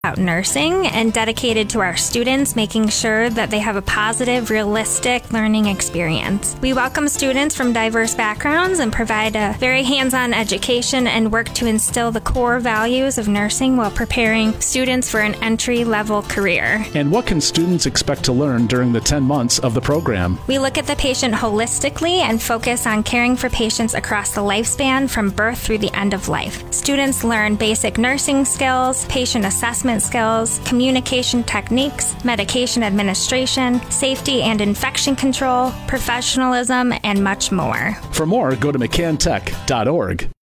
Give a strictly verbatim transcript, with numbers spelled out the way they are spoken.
about nursing and dedicated to our students, making sure that they have a positive, realistic learning experience. We welcome students from diverse backgrounds and provide a very hands-on education and work to instill the core values of nursing while preparing students for an entry-level career. And what can students expect to learn during the ten months of the program? We look at the patient holistically and focus on caring for patients across the lifespan from birth through the end of life. Students learn basic nursing skills, patient assessment skills, communication techniques, medication administration, safety and infection control, professionalism, and much more. For more, go to mccann tech dot org.